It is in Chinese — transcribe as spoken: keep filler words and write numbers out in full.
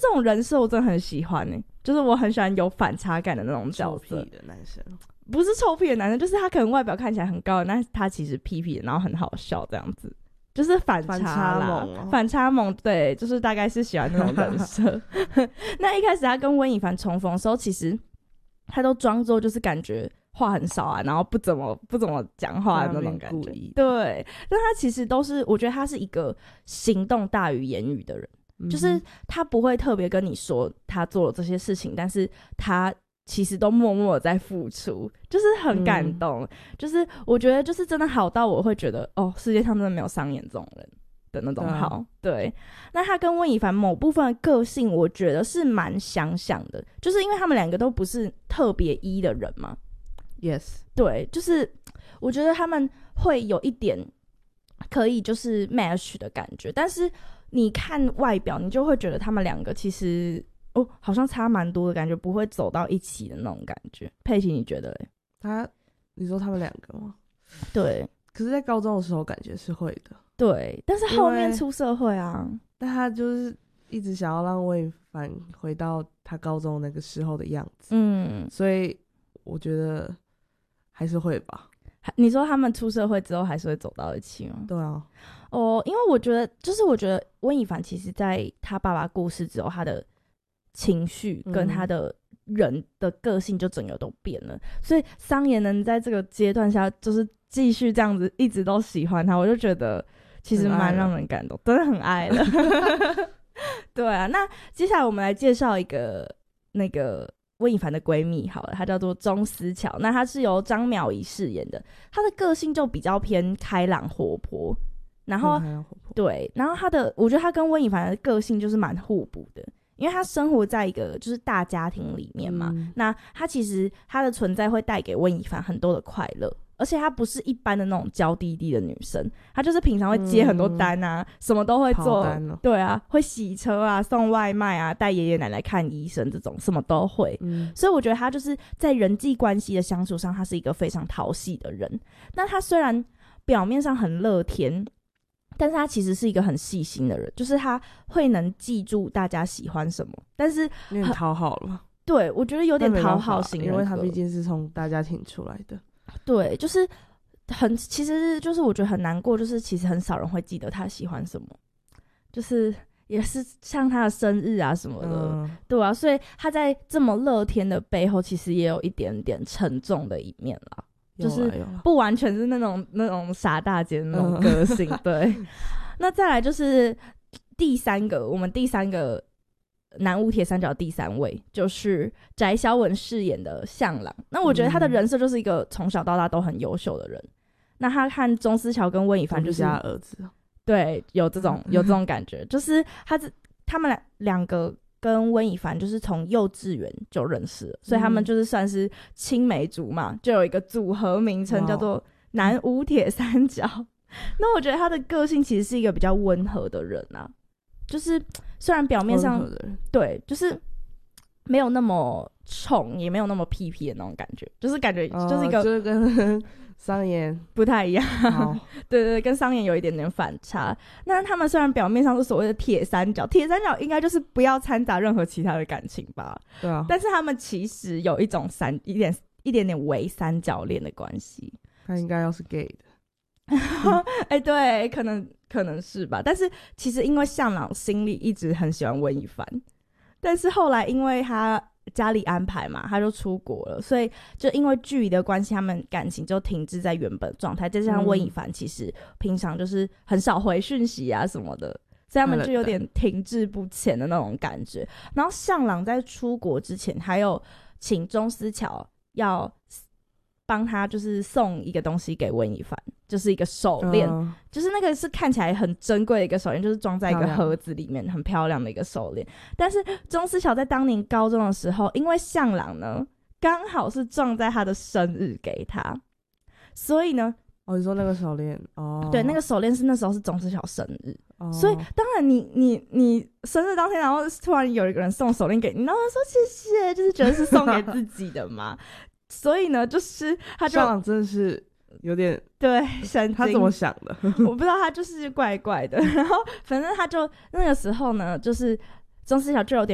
这种人设我真的很喜欢欸，就是我很喜欢有反差感的那种角色。 臭屁的男生不是臭屁的男生，就是他可能外表看起来很高，但是他其实屁屁的，然后很好笑这样子，就是反差啦， 反差萌、哦、 反差萌，对，就是大概是喜欢那种人设。那一开始他跟温以凡重逢的时候，其实他都装作就是感觉话很少啊，然后不怎么不怎么讲话的那种感觉，对。但他其实都是，我觉得他是一个行动大于言语的人，嗯、就是他不会特别跟你说他做了这些事情，但是他其实都默默的在付出，就是很感动、嗯、就是我觉得就是真的好到我会觉得哦，世界上真的没有商言这种人的那种好、嗯、对。那他跟温以凡某部分的个性我觉得是蛮相像的，就是因为他们两个都不是特别一的人嘛。 Yes， 对，就是我觉得他们会有一点可以就是 match 的感觉，但是你看外表你就会觉得他们两个其实哦，好像差蛮多的感觉，不会走到一起的那种感觉。佩奇你觉得嘞？ 他你说他们两个吗？ 对， 可是在高中的时候感觉是会的， 对，但是后面出社会啊， 但他就是一直想要让魏凡回到他高中那个时候的样子，嗯，所以我觉得还是会吧。 你说他们出社会之后还是会走到一起吗？ 对啊， 哦，因为我觉得就是我觉得温以凡其实在他爸爸过世之后，他的情绪跟他的人的个性就整个都变了、嗯、所以桑延能在这个阶段下就是继续这样子一直都喜欢他，我就觉得其实蛮让人感动，真的很爱了。对啊，那接下来我们来介绍一个那个温以凡的闺蜜好了，她叫做钟思乔，那她是由张淼仪饰演的，她的个性就比较偏开朗活泼，然后对，然后她的我觉得她跟温以凡的个性就是蛮互补的，因为他生活在一个就是大家庭里面嘛、嗯、那他其实他的存在会带给温以凡很多的快乐，而且他不是一般的那种娇滴滴的女生，他就是平常会接很多单啊、嗯、什么都会做、哦、对啊，会洗车啊，送外卖啊，带爷爷奶奶看医生，这种什么都会、嗯、所以我觉得他就是在人际关系的相处上他是一个非常讨喜的人。那他虽然表面上很乐天，但是他其实是一个很细心的人，就是他会能记住大家喜欢什么，但是有点讨好了。 对，我觉得有点讨好型人格， 因为他毕竟是从大家庭出来的。对， 就是很，其实就是我觉得很难过，就是其实很少人会记得他喜欢什么，就是也是像他的生日啊什么的、嗯、对啊，所以他在这么乐天的背后其实也有一点点沉重的一面啦，就是不完全是那种那种傻大姐的那种个性、嗯、对。那再来就是第三个，我们第三个南无铁三角第三位就是翟潇闻饰演的向朗，那我觉得他的人设就是一个从小到大都很优秀的人、嗯、那他和钟思乔跟温以凡就是他儿子， 对，有这种有这种感觉就是他他们两个跟温以凡就是从幼稚园就认识了，所以他们就是算是青梅竹马、嗯、就有一个组合名称叫做南无铁三角、嗯、那我觉得他的个性其实是一个比较温和的人啊，就是虽然表面上对就是没有那么冲也没有那么屁屁的那种感觉，就是感觉就是一个、 哦、就是跟桑延不太一样对对对，跟桑延有一点点反差。那他们虽然表面上是所谓的铁三角，铁三角应该就是不要掺杂任何其他的感情吧， 对啊， 但是他们其实有一种三一点一点点微三角恋的关系， 他应该要是 gay 的哎、欸，对，可能可能是吧。但是其实因为向朗心里一直很喜欢温以凡，但是后来因为他家里安排嘛，他就出国了，所以就因为距离的关系，他们感情就停滞在原本状态。再加上温以凡其实平常就是很少回讯息啊什么的，所以他们就有点停滞不前的那种感觉。然后向朗在出国之前，还有请钟思乔要帮他就是送一个东西给温以凡，就是一个手链、嗯、就是那个是看起来很珍贵的一个手链，就是装在一个盒子里面很漂亮的一个手链。但是钟思乔在当年高中的时候，因为向朗呢刚好是撞在他的生日给他，所以呢哦，你说那个手链哦， 对，那个手链是那时候是钟思乔生日、哦、所以当然你你你生日当天然后突然有一个人送手链给你，然后说谢谢，就是觉得是送给自己的嘛所以呢就是他就向朗真的是有点对神经， 他怎么想的我不知道，他就是怪怪的然后反正他就那个时候呢，就是钟思乔就有点